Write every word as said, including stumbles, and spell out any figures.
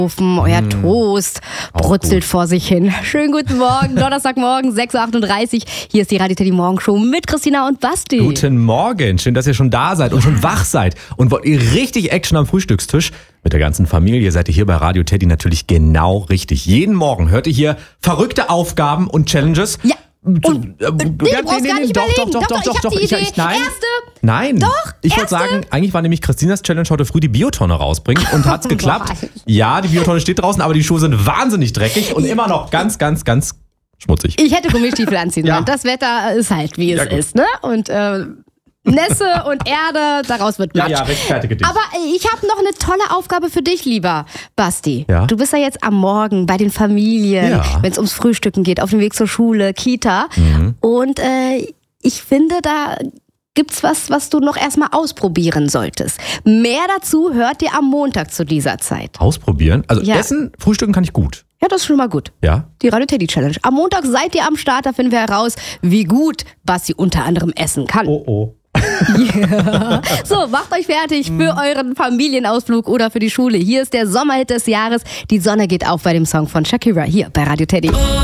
Euer Toast brutzelt gut. vor sich hin. Schönen guten Morgen, Donnerstagmorgen, sechs Uhr achtunddreißig. Hier ist die Radio Teddy Morgenshow mit Christina und Basti. Guten Morgen, schön, dass ihr schon da seid und schon wach seid. Und wollt ihr richtig Action am Frühstückstisch? Mit der ganzen Familie seid ihr hier bei Radio Teddy natürlich genau richtig. Jeden Morgen hört ihr hier verrückte Aufgaben und Challenges. Ja. Und, äh, nee, du brauchst gar nicht doch, überlegen. doch, doch, doch, doch, ich doch, hab die ich, Idee. ich, nein. Erste. Nein. Doch, Ich wollte erste. sagen, eigentlich war nämlich Christinas Challenge heute früh die Biotonne rausbringen und hat's geklappt. Boah. Ja, die Biotonne steht draußen, aber die Schuhe sind wahnsinnig dreckig und immer noch ganz, ganz, ganz schmutzig. Ich hätte Gummistiefel anziehen Ja. sollen. Das Wetter ist halt, wie Ja, es gut. ist, ne? Und äh, Nässe und Erde, daraus wird Ja, Matsch. ja, rechtfertige dich. Aber äh, ich habe noch eine tolle Aufgabe für dich, lieber Basti. Ja? Du bist ja jetzt am Morgen bei den Familien, Ja. wenn es ums Frühstücken geht, auf dem Weg zur Schule, Kita. Mhm. Und äh, ich finde, da gibt's was, was du noch erstmal ausprobieren solltest. Mehr dazu hört ihr am Montag zu dieser Zeit. Ausprobieren? Also Ja. Essen, Frühstücken kann ich gut. Ja, das ist schon mal gut. Ja? Die Radio Teddy Challenge. Am Montag seid ihr am Start, da finden wir heraus, wie gut Basti unter anderem essen kann. Oh, oh. Ja. So, macht euch fertig für euren Familienausflug oder für die Schule. Hier ist der Sommerhit des Jahres. Die Sonne geht auf bei dem Song von Shakira hier bei Radio Teddy.